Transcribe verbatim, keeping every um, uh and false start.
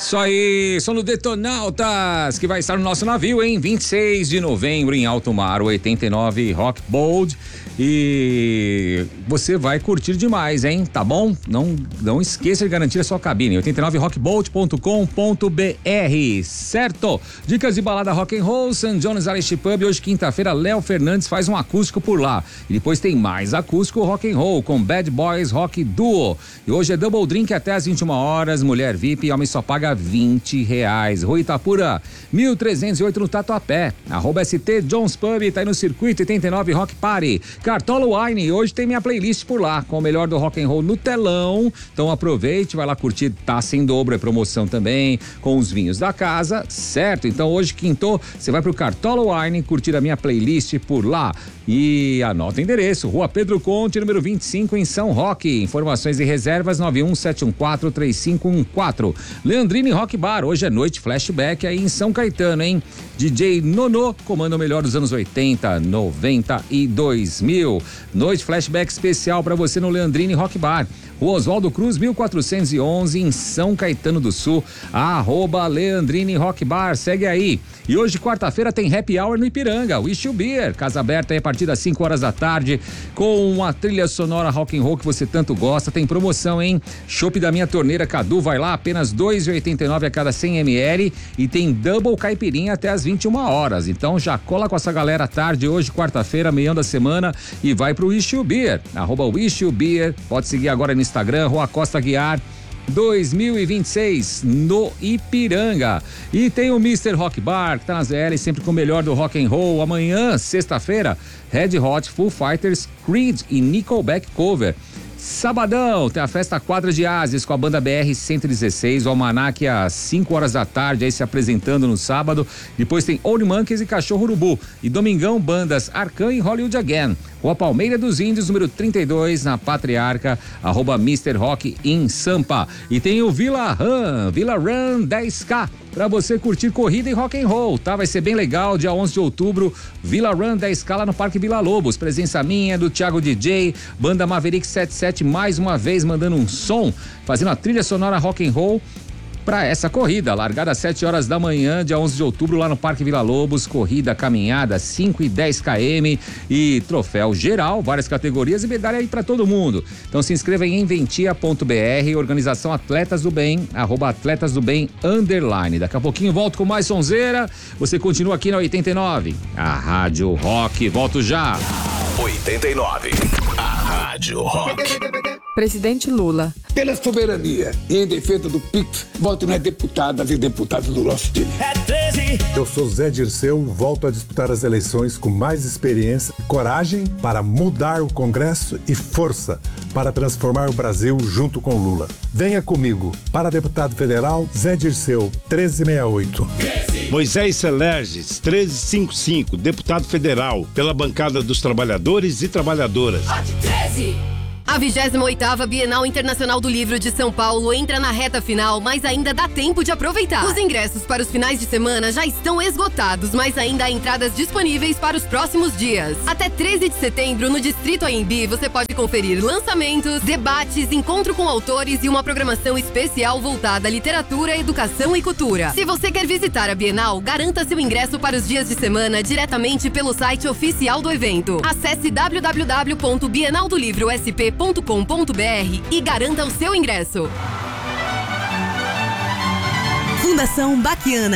Isso aí, som do Detonautas, que vai estar no nosso navio em vinte e seis de novembro em alto mar, oitenta e nove Rock Bold. E você vai curtir demais, hein? Tá bom? Não, não esqueça de garantir a sua cabine. oitenta e nove rock bolt ponto com ponto b r, certo? Dicas de balada rock and roll, San John's Irish Pub. Hoje, quinta-feira, Léo Fernandes faz um acústico por lá. E depois tem mais acústico rock and roll com Bad Boys Rock Duo. E hoje é double drink até às vinte e uma horas. Mulher V I P e homem só paga vinte reais. Rua Itapura, mil trezentos e oito no Tatuapé. Arroba S T Jones Pub, tá aí no circuito oitenta e nove Rock Party. Cartola Wine, hoje tem minha playlist por lá, com o melhor do rock and roll no telão. Então aproveite, vai lá curtir, tá sem dobro, é promoção também, com os vinhos da casa, certo? Então hoje, quinto, você vai pro Cartola Wine curtir a minha playlist por lá. E anota o endereço, Rua Pedro Conte, número vinte e cinco, em São Roque. Informações e reservas nove um sete um quatro três cinco um quatro. Leandrini Rock Bar, hoje é noite flashback aí em São Caetano, hein? D J Nono comanda o melhor dos anos oitenta, noventa e dois mil. Noite flashback especial para você no Leandrini Rock Bar. Rua Oswaldo Cruz, mil quatrocentos e onze, em São Caetano do Sul. Arroba Leandrini Rock Bar, segue aí. E hoje, quarta-feira, tem Happy Hour no Ipiranga, Wish You Beer. Casa aberta aí a partir das cinco horas da tarde, com a trilha sonora rock and roll que você tanto gosta. Tem promoção, hein? Chopp da minha torneira Cadu, vai lá, apenas dois reais e oitenta e nove centavos a cada cem mililitros. E tem Double Caipirinha até as vinte e uma horas. Então já cola com essa galera à tarde, hoje, quarta-feira, meião da semana, e vai pro Wish You Beer. Arroba Wish You Beer. Pode seguir agora no Instagram, Rua Costa Guiar dois mil e vinte e seis, no Ipiranga. E tem o mister Rock Bar, que tá nas V L, sempre com o melhor do rock and roll. Amanhã, sexta-feira, Red Hot, Foo Fighters, Creed e Nickelback Cover. Sabadão, tem a festa Quadra de Ases com a banda B R cento e dezesseis, o Almanac às cinco horas da tarde, aí se apresentando no sábado. Depois tem Old Monkeys e Cachorro Urubu. E domingão, bandas Arcan e Hollywood Again. Rua Palmeira dos Índios, número trinta e dois, na Patriarca, arroba mister Rock em Sampa. E tem o Vila Run, Vila Run dez K, pra você curtir corrida e rock and roll, tá? Vai ser bem legal, dia onze de outubro, Vila Run dez K lá no Parque Vila Lobos. Presença minha, do Thiago D J, banda Maverick setenta e sete, mais uma vez mandando um som, fazendo a trilha sonora rock and roll para essa corrida, largada às sete horas da manhã, dia onze de outubro, lá no Parque Vila Lobos. Corrida, caminhada, cinco e dez quilômetros e troféu geral, várias categorias e medalha aí para todo mundo. Então se inscreva em enventia ponto b r, organização Atletas do Bem, arroba Atletas do Bem, underline. Daqui a pouquinho volto com mais sonzeira. Você continua aqui na oitenta e nove, a Rádio Rock. Volto já. oitenta e nove, a Rádio Rock. Presidente Lula. Pela soberania e em defesa do Pix, voto nas deputadas e deputados do nosso time. É treze. Eu sou Zé Dirceu, volto a disputar as eleições com mais experiência, coragem para mudar o Congresso e força para transformar o Brasil junto com Lula. Venha comigo. Para deputado federal, Zé Dirceu, treze sessenta e oito. Moisés Celerges, treze cinquenta e cinco, deputado federal, pela bancada dos trabalhadores e trabalhadoras. treze. A vigésima oitava Bienal Internacional do Livro de São Paulo entra na reta final, mas ainda dá tempo de aproveitar. Os ingressos para os finais de semana já estão esgotados, mas ainda há entradas disponíveis para os próximos dias. Até treze de setembro, no Distrito A M B, você pode conferir lançamentos, debates, encontro com autores e uma programação especial voltada à literatura, educação e cultura. Se você quer visitar a Bienal, garanta seu ingresso para os dias de semana diretamente pelo site oficial do evento. Acesse w w w ponto bienal do livro s p ponto com ponto b r e garanta o seu ingresso. Fundação Baquiana.